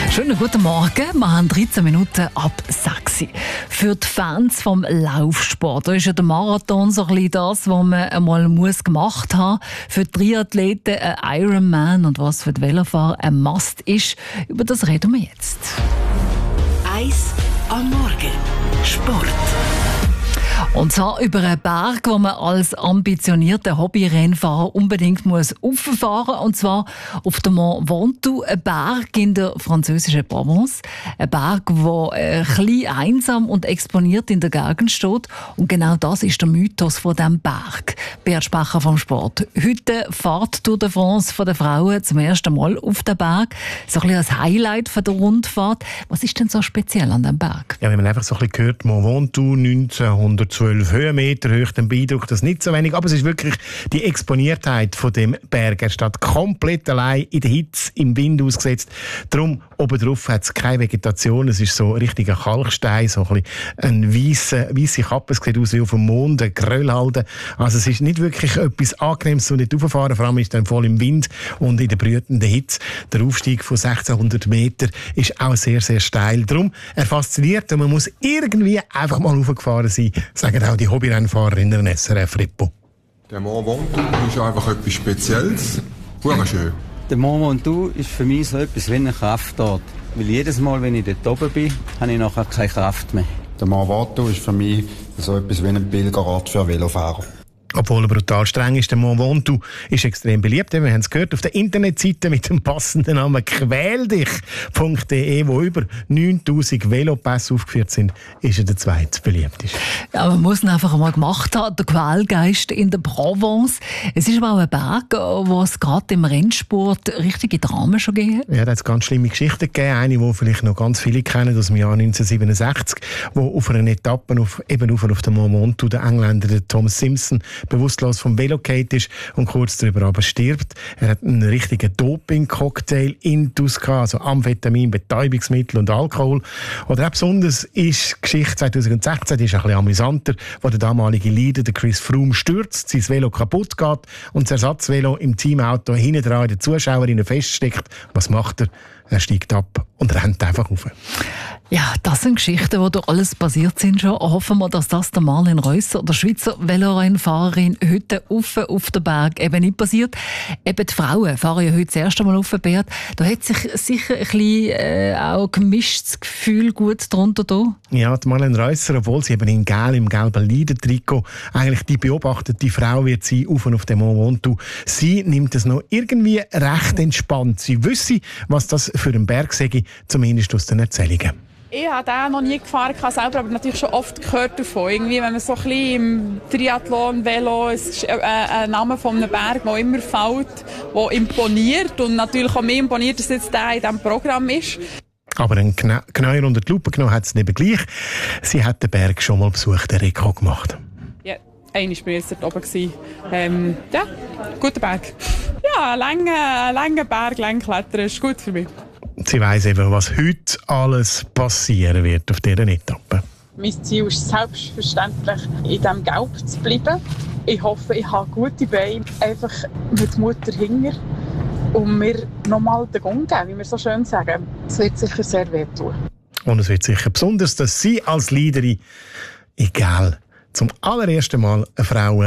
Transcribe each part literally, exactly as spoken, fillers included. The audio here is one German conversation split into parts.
Schönen guten Morgen. Wir haben dreizehn Minuten ab sechs. Für die Fans vom Laufsport da ist ja der Marathon so ein bisschen das, was man einmal muss gemacht haben muss. Für die Triathleten ein Ironman und was für die Velofahrer ein Must ist. Über das reden wir jetzt. Eis am Morgen. Sport. Und zwar über einen Berg, wo man als ambitionierter Hobbyrennfahrer unbedingt muss rauffahren muss. Und zwar auf dem Mont Ventoux, ein Berg in der französischen Provence. Ein Berg, der ein bisschen einsam und exponiert in der Gegend steht. Und genau das ist der Mythos von diesem Berg. Beat Spacher vom Sport. Heute fährt Tour de France von den Frauen zum ersten Mal auf den Berg. So ein bisschen als Highlight von der Rundfahrt. Was ist denn so speziell an diesem Berg? Ja, wenn man einfach so ein bisschen hört, Mont Ventoux, neunzehnhundertzwölf Höhenmeter hoch, dann beeindruckt das nicht so wenig. Aber es ist wirklich die Exponiertheit von dem Berg. Er steht komplett allein in der Hitze, im Wind ausgesetzt. Darum, obendrauf hat es keine Vegetation. Es ist so ein richtiger Kalkstein, so ein bisschen eine weisse, weisse Kappe. Es sieht aus wie auf dem Mond, ein Geröllhalde. Also es ist nicht wirklich etwas Angenehmes, so nicht rauffahren. Vor allem ist es dann voll im Wind und in der brütenden Hitze. Der Aufstieg von sechzehnhundert Meter ist auch sehr, sehr steil. Darum, er fasziniert und man muss irgendwie einfach mal raufgefahren sein, sagen auch die Hobbyrennfahrerinnen S R F Repo. Der Mont Ventoux ist einfach etwas Spezielles. Sehr schön. Der Mont Ventoux ist für mich so etwas wie eine Kraftort. Weil jedes Mal, wenn ich dort oben bin, habe ich nachher keine Kraft mehr. Der Mont Ventoux ist für mich so etwas wie ein Pilgerort für Velofahrer. Obwohl er brutal streng ist, der Mont Ventoux ist extrem beliebt. Wir haben es gehört auf der Internetseite mit dem passenden Namen quäldich punkt d e, wo über neuntausend Velopässe aufgeführt sind, ist er der zweite beliebteste. Ja, man muss ihn einfach einmal gemacht haben, der Quälgeist in der Provence. Es ist aber auch ein Berg, wo es gerade im Rennsport richtige Dramen schon gegeben hat. Ja, da hat es ganz schlimme Geschichten gegeben. Eine, die vielleicht noch ganz viele kennen, aus dem Jahr neunzehnhundertsiebenundsechzig, wo auf einer Etappe auf, eben auf, auf dem Mont Ventoux der Engländer der Tom Simpson bewusstlos vom Velo gefallen ist und kurz darüber aber stirbt. Er hat einen richtigen Doping-Cocktail intus gehabt, also Amphetamin, Betäubungsmittel und Alkohol. Oder auch besonders ist die Geschichte zweitausendsechzehn, die ist ein bisschen amüsanter, wo der damalige Leader, der Chris Froome, stürzt, sein Velo kaputt geht und das Ersatzvelo im Teamauto hinten dran in den Zuschauerinnen feststeckt. Was macht er? Er steigt ab und rennt einfach rauf. Ja, das sind Geschichten, die durch alles passiert sind schon. Hoffen wir, dass das der Marlen Reusser, der Schweizer Velorennfahrerin, heute auf, auf den Berg eben nicht passiert. Eben die Frauen fahren ja heute das erste Mal auf den Berg. Da hat sich sicher ein bisschen äh, auch gemischtes Gefühl gut drunter da. Ja, die Marlen Reusser, obwohl sie eben in Gel, im gelben Leidentrikot eigentlich die beobachtete Frau wird sie auf und auf dem Mont Ventoux. Sie nimmt es noch irgendwie recht entspannt. Sie wüsste, was das für einen Berg sei, zumindest aus den Erzählungen. Ich habe den noch nie gefahren, selber, aber natürlich schon oft gehört davon. Irgendwie, wenn man so ein bisschen im Triathlon, Velo, es ist ein, ein Name von einem Berg, der immer fällt, der imponiert. Und natürlich auch mir imponiert, dass jetzt der in diesem Programm ist. Aber ein Knäuer unter die Lupe genommen hat sie eben gleich. Sie hat den Berg schon mal besucht, den Rekord gemacht. Ja, einmal war ich dort oben. Ähm, ja, guter Berg. Ja, ein langer, langer Berg, lang klettern, ist gut für mich. Sie weiss eben, was heute alles passieren wird auf dieser Etappe. Mein Ziel ist selbstverständlich, in diesem Gelb zu bleiben. Ich hoffe, ich habe gute Beine, einfach mit Mutter hinter und mir nochmal den Gong geben, wie wir so schön sagen. Es wird sicher sehr wehtun. Und es wird sicher besonders, dass Sie als Leaderin, egal, zum allerersten Mal eine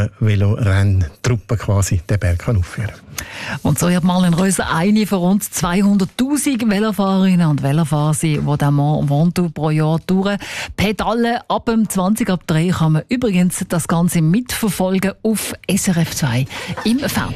Frauen-Velo-Renntruppe quasi den Berg kann aufführen kann. Und so hat Marlen Reusser eine von rund zweihunderttausend Velofahrerinnen und Velofahrer, die den Mont Ventoux pro Jahr durch pedalen. Ab dem zwanzig ab drei kann man übrigens das Ganze mitverfolgen auf S R F zwei im Fernsehen.